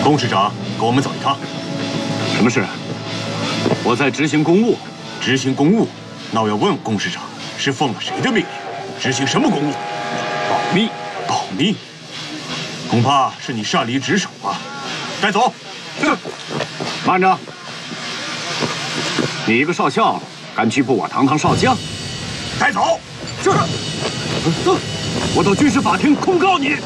龚市长，跟我们走一趟。 什么事？我在执行公务。 执行公务？那我要问龚市长，是奉了谁的命令，执行什么公务？ 保密。 保密？恐怕是你擅离职守吧？带走。 是。慢着！你一个少校，敢拘捕我堂堂少将？ 带走。 是。走，我到军事法庭控告你。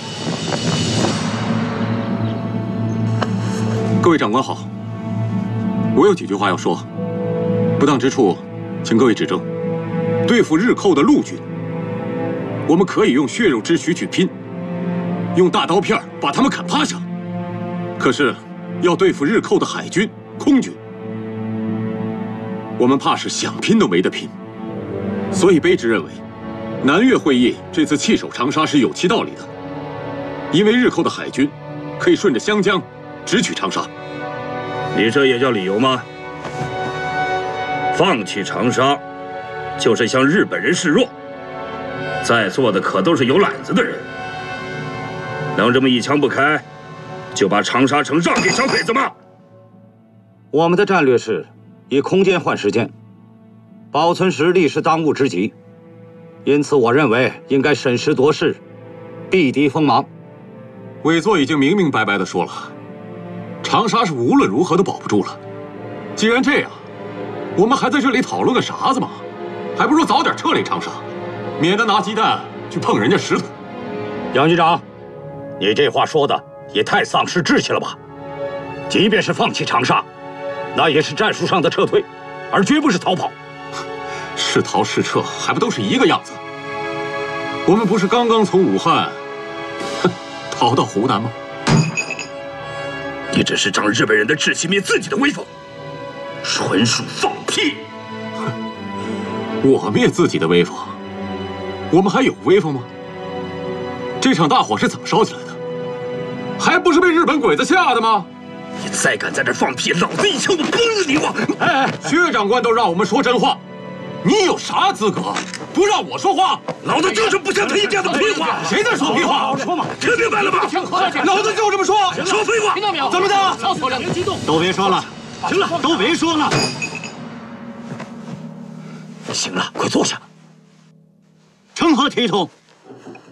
各位长官好，我有几句话要说，不当之处，请各位指正。对付日寇的陆军，我们可以用血肉之躯去拼，用大刀片把他们砍趴下。可是，要对付日寇的海军、空军，我们怕是想拼都没得拼。所以卑职认为，南越会议这次弃守长沙是有其道理的，因为日寇的海军可以顺着湘江直取长沙。 你这也叫理由吗？放弃长沙，就是向日本人示弱。在座的可都是有胆子的人，能这么一枪不开，就把长沙城让给小鬼子吗？ 我们的战略是以空间换时间，保存实力是当务之急。因此，我认为应该审时度势，避敌锋芒。 委座已经明明白白地说了，长沙是无论如何都保不住了。既然这样，我们还在这里讨论个啥子嘛？还不如早点撤离长沙，免得拿鸡蛋去碰人家石头。 杨局长，你这话说的也太丧失志气了吧？即便是放弃长沙，那也是战术上的撤退，而绝不是逃跑。 是逃是撤，还不都是一个样子？我们不是刚刚从武汉逃到湖南吗？ 你只是仗日本人的志气灭自己的威风，纯属放屁！ 我灭自己的威风？我们还有威风吗？这场大火是怎么烧起来的？还不是被日本鬼子吓的吗？ 你再敢在这放屁，老子一枪我崩了你！ 哎，薛长官都让我们说真话，你有啥资格不让我说话？ 老子就是不像他这样的屁话！ 谁在说屁话？ 好好说嘛， 听明白了吗？ 老子就这么说。 说废话！ 听到没有？ 怎么的？ 少佐两个激动， 都别说了， 行了， 都别说了。 行了，快坐下。 成何体统？